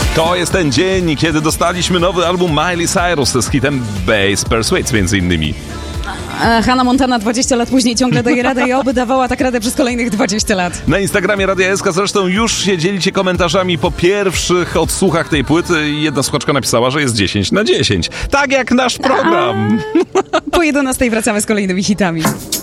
To jest ten dzień, kiedy dostaliśmy nowy album Miley Cyrus z hitem Bass Persuades między innymi. Hannah Montana 20 lat później ciągle daje radę i oby dawała tak radę przez kolejnych 20 lat. Na Instagramie Radia SK zresztą już się dzielicie komentarzami po pierwszych odsłuchach tej płyty. Jedna słuchaczka napisała, że jest 10/10. Tak jak nasz program. Po 11 wracamy z kolejnymi hitami.